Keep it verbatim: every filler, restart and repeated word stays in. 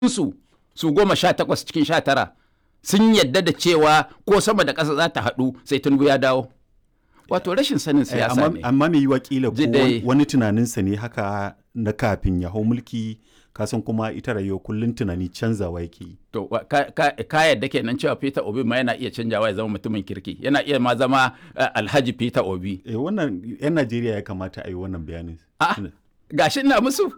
su su goma sha takwas cikin sha tara sun yadda da cewa ko sama da ƙasa za ta haɗu sai Tinubu ya dawo. Wato rashin sanin siyasa ne. Amma mai yiwa kila ko wani tunaninsa ne haka na kafin ya hau mulki, kasan kuma ita rayuwa kullum tunani canzawa yake yi. To ka yadda kenan cewa Peter Obi ma yana iya canjawa ya zama mutumin kirki, yana iya ma zama Alhaji Peter Obi. Eh wannan 'yan Najeriya ya kamata a yi wannan bayanin. A'a gashi ina musu